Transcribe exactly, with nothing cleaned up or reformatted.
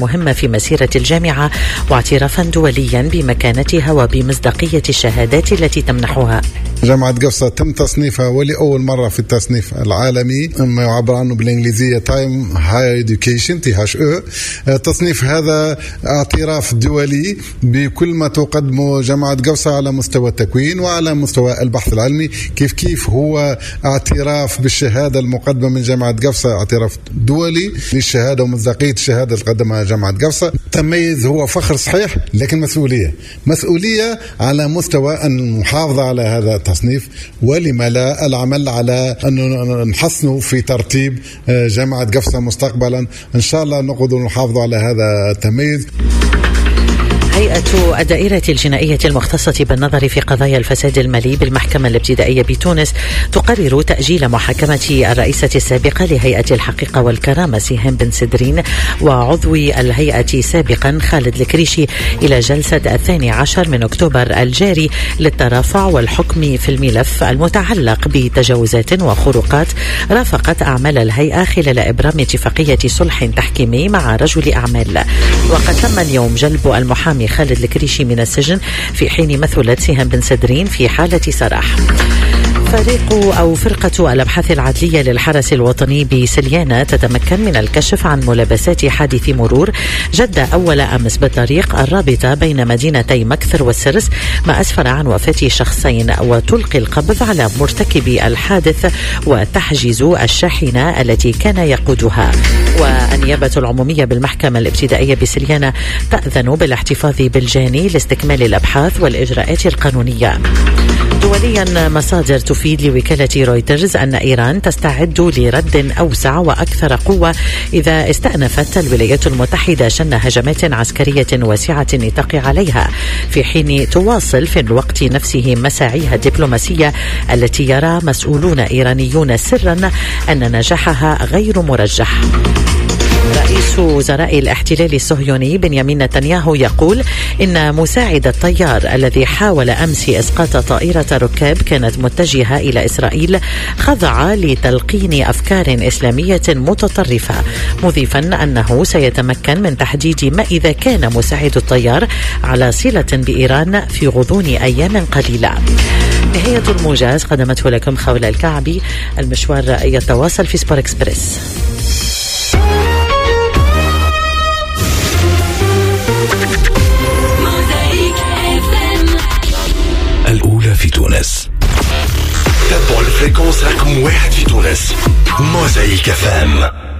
مهمة في مسيرة الجامعة واعترافا دوليا بمكانتها وبمصداقية الشهادات التي تمنحها. جامعة قفصة تم تصنيفها ولأول مرة في التصنيف العالمي ما يعبر عنه بالإنجليزية تايم هاي إديوكيشن تي هاش او. التصنيف هذا اعتراف دولي بكل ما تقدمه جامعة قفصة على مستوى التكوين وعلى مستوى البحث العلمي. كيف كيف هو اعتراف بالشهادة المقدمة من جامعة قفصة، اعتراف دولي للشهادة ومصداقية الشهادة اللي قدمها جامعة قفصة. تميز هو فخر صحيح، لكن مسؤولية مسؤولية على مستوى المحافظة على هذا التصنيف، ولما لا العمل على أن نحسنه في ترتيب جامعة قفصة مستقبلا. إن شاء الله نقدر نحافظ على هذا التميز. هيئة الدائرة الجنائية المختصة بالنظر في قضايا الفساد المالي بالمحكمة الابتدائية بتونس تقرر تأجيل محاكمة الرئيسة السابقة لهيئة الحقيقة والكرامة سهام بن سدرين وعضو الهيئة سابقا خالد الكريشي إلى جلسة الثاني عشر من أكتوبر الجاري للترافع والحكم في الملف المتعلق بتجاوزات وخروقات رافقت أعمال الهيئة خلال إبرام اتفاقية صلح تحكيمي مع رجل أعمال. وقد تم اليوم جلب المحامي خالد الكريشي من السجن في حين مثلت سهام بن سدرين في حالة سراح. فريق أو فرقة الأبحاث العدلية للحرس الوطني بسليانة تتمكن من الكشف عن ملابسات حادث مرور جد أول أمس بالطريق الرابطة بين مدينتي مكثر والسرس، ما أسفر عن وفاة شخصين وتلقي القبض على مرتكب الحادث وتحجز الشاحنة التي كان يقودها. والنيابة العمومية بالمحكمة الابتدائية بسليانة تأذن بالاحتفاظ بالجاني لاستكمال الأبحاث والإجراءات القانونية. دوليا مصادر تفيد لوكالة رويترز أن إيران تستعد لرد أوسع وأكثر قوة إذا استأنفت الولايات المتحدة شن هجمات عسكرية واسعة النطاق عليها، في حين تواصل في الوقت نفسه مساعيها الدبلوماسية التي يرى مسؤولون إيرانيون سرا أن نجاحها غير مرجح. رئيس وزراء الاحتلال الصهيوني بنيامين نتنياهو يقول إن مساعد الطيار الذي حاول أمس إسقاط طائرة ركاب كانت متجهة إلى إسرائيل خضع لتلقين أفكار إسلامية متطرفة، مضيفا أنه سيتمكن من تحديد ما إذا كان مساعد الطيار على صلة بإيران في غضون أيام قليلة. نهاية الموجز قدمته لكم خولة الكعبي. المشوار يتواصل في سبور إكسبريس. الأولى في تونس. تابعوا الفريكونس رقم واحد في تونس، موزايك اف ام.